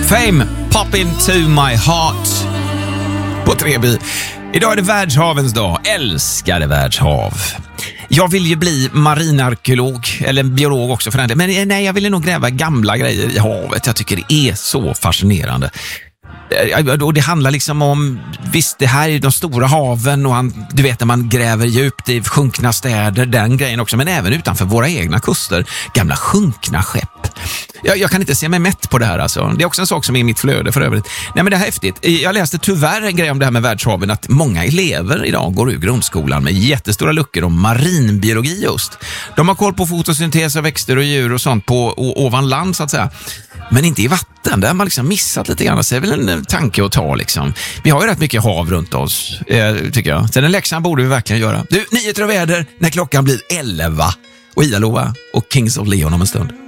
Fame, Pop Into My Heart på 3B. Idag är det världshavens dag. Älskade världshav. Jag vill ju bli marinarkeolog, eller biolog också för den. Men nej, jag ville nog gräva gamla grejer i havet. Jag tycker det är så fascinerande. Och det handlar liksom om, visst det här är de stora haven och du vet när man gräver djupt i sjunkna städer, den grejen också, men även utanför våra egna kuster, gamla sjunkna skepp. Jag kan inte se mig mätt på det här alltså. Det är också en sak som är i mitt flöde för övrigt. Nej men det är häftigt. Jag läste tyvärr en grej om det här med världshaven, att många elever idag går ur grundskolan med jättestora luckor om marinbiologi just. De har koll på fotosyntes av växter och djur och sånt på ovan land så att säga. Men inte i vatten, där har man liksom missat lite grann. Så det är väl en tanke att ta liksom. Vi har ju rätt mycket hav runt oss, tycker jag. Så den läxan borde vi verkligen göra. Du, 9 väder när klockan blir 11. Och Ida Lova och Kings of Leon om en stund.